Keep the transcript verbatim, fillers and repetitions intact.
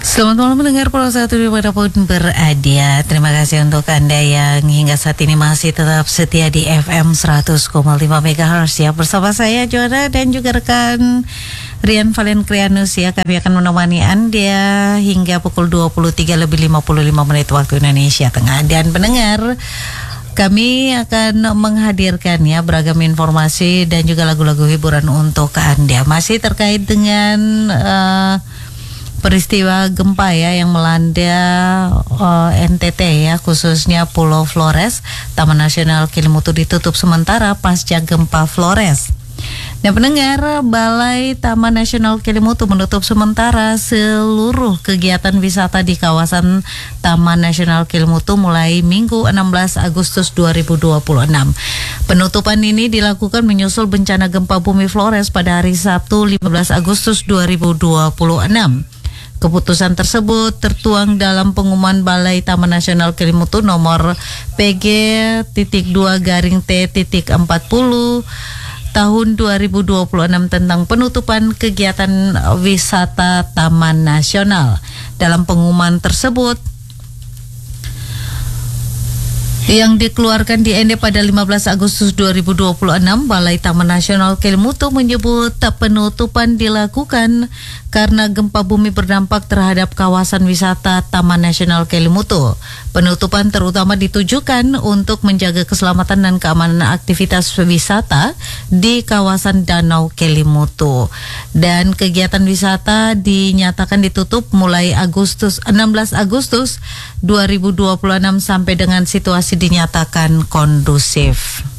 Selamat malam mendengar Pro satu dimanapun berada. Terima kasih untuk Anda yang hingga saat ini masih tetap setia di F M seratus koma lima megahertz ya. Bersama saya Joanna dan juga rekan Rian Valenkrianus ya. Kami akan menemani Anda hingga pukul dua puluh tiga lebih lima puluh lima menit waktu Indonesia Tengah. Dan pendengar, kami akan menghadirkan ya beragam informasi dan juga lagu-lagu hiburan untuk Anda. Masih terkait dengan uh, peristiwa gempa ya yang melanda uh, N T T ya, khususnya Pulau Flores. Taman Nasional Kelimutu ditutup sementara pasca gempa Flores. Nah pendengar, Balai Taman Nasional Kelimutu menutup sementara seluruh kegiatan wisata di kawasan Taman Nasional Kelimutu mulai Minggu enam belas Agustus dua ribu dua puluh enam. Penutupan ini dilakukan menyusul bencana gempa bumi Flores pada hari Sabtu lima belas Agustus dua ribu dua puluh enam. Keputusan tersebut tertuang dalam pengumuman Balai Taman Nasional Kelimutu nomor P G dua garing T empat puluh tahun dua ribu dua puluh enam tentang penutupan kegiatan wisata Taman Nasional. Dalam pengumuman tersebut yang dikeluarkan di N D pada lima belas Agustus dua ribu dua puluh enam, Balai Taman Nasional Kelimutu menyebut penutupan dilakukan karena gempa bumi berdampak terhadap kawasan wisata Taman Nasional Kelimutu. Penutupan terutama ditujukan untuk menjaga keselamatan dan keamanan aktivitas wisata di kawasan Danau Kelimutu. Dan kegiatan wisata dinyatakan ditutup mulai Agustus enam belas Agustus dua ribu dua puluh enam sampai dengan situasi dinyatakan kondusif.